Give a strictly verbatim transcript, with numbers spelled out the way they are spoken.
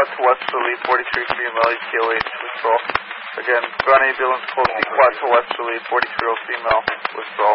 quad to westerly, forty-three female, E T O H, withdrawal. Again, ground ambulance, close, quad to westerly, forty-three female, withdrawal.